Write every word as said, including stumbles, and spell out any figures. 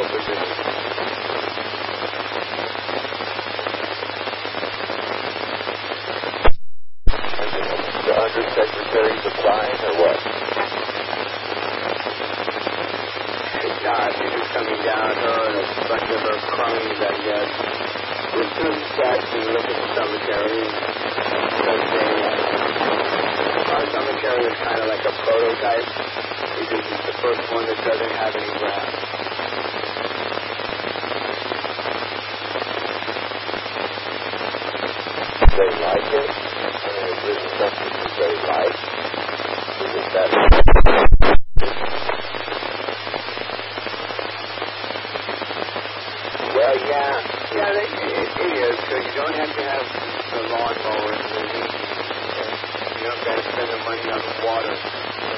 position. The undersecretary's applying or what? God, she's just coming down, her and a bunch of her cronies, I guess. We're two stats and look at the cemetery because they, uh, our cemetery is kind of like a prototype because it's the first one that doesn't have any grass. They like it? I mean, is this something that they like? Is it that? Well, yeah, yeah, they, it, it is, because you don't have to have the lawnmower and everything. You don't have to spend the money on the water.